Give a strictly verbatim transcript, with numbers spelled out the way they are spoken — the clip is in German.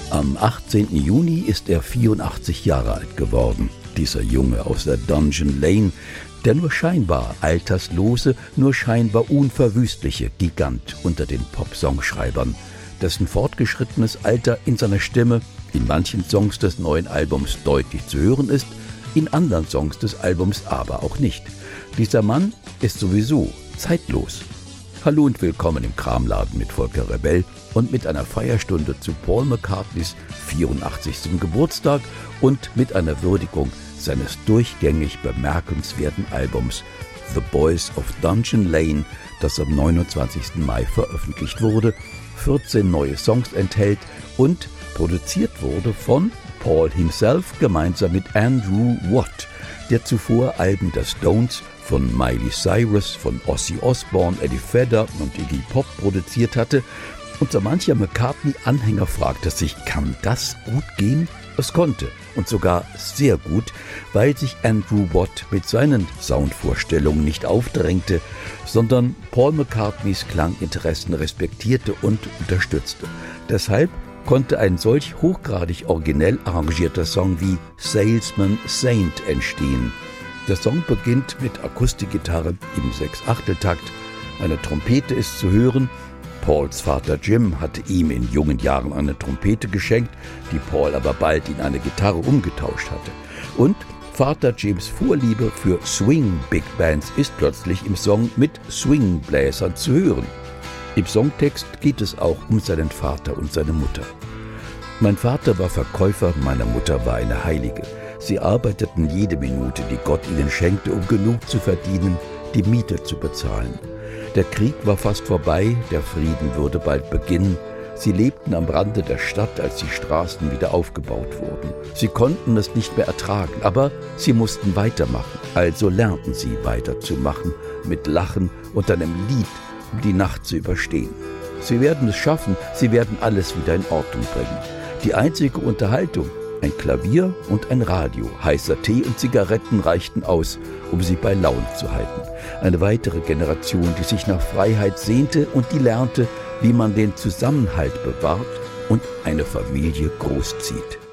Am achtzehnten Juni ist er vierundachtzig Jahre alt geworden, dieser Junge aus der Dungeon Lane, der nur scheinbar alterslose, nur scheinbar unverwüstliche Gigant unter den Pop-Songschreibern, dessen fortgeschrittenes Alter in seiner Stimme in manchen Songs des neuen Albums deutlich zu hören ist, in anderen Songs des Albums aber auch nicht. Dieser Mann ist sowieso zeitlos. Hallo und willkommen im Kramladen mit Volker Rebell und mit einer Feierstunde zu Paul McCartneys vierundachtzigsten Geburtstag und mit einer Würdigung seines durchgängig bemerkenswerten Albums The Boys of Dungeon Lane, das am neunundzwanzigsten Mai veröffentlicht wurde, vierzehn neue Songs enthält und produziert wurde von Paul himself gemeinsam mit Andrew Watt, der zuvor Alben der Stones, von Miley Cyrus, von Ozzy Osbourne, Eddie Vedder und Iggy Pop produziert hatte. Und so mancher McCartney-Anhänger fragte sich, kann das gut gehen? Es konnte, und sogar sehr gut, weil sich Andrew Watt mit seinen Soundvorstellungen nicht aufdrängte, sondern Paul McCartneys Klanginteressen respektierte und unterstützte. Deshalb konnte ein solch hochgradig originell arrangierter Song wie Salesman Saint entstehen. Der Song beginnt mit Akustikgitarre im Sechs-Achtel-Takt, eine Trompete ist zu hören. Pauls Vater Jim hatte ihm in jungen Jahren eine Trompete geschenkt, die Paul aber bald in eine Gitarre umgetauscht hatte. Und Vater Jims Vorliebe für Swing-Big Bands ist plötzlich im Song mit Swingbläsern zu hören. Im Songtext geht es auch um seinen Vater und seine Mutter. Mein Vater war Verkäufer, meine Mutter war eine Heilige. Sie arbeiteten jede Minute, die Gott ihnen schenkte, um genug zu verdienen, die Miete zu bezahlen. Der Krieg war fast vorbei, der Frieden würde bald beginnen. Sie lebten am Rande der Stadt, als die Straßen wieder aufgebaut wurden. Sie konnten es nicht mehr ertragen, aber sie mussten weitermachen. Also lernten sie weiterzumachen, mit Lachen und einem Lied, um die Nacht zu überstehen. Sie werden es schaffen, sie werden alles wieder in Ordnung bringen. Die einzige Unterhaltung, ein Klavier und ein Radio, heißer Tee und Zigaretten reichten aus, um sie bei Laune zu halten. Eine weitere Generation, die sich nach Freiheit sehnte und die lernte, wie man den Zusammenhalt bewahrt und eine Familie großzieht.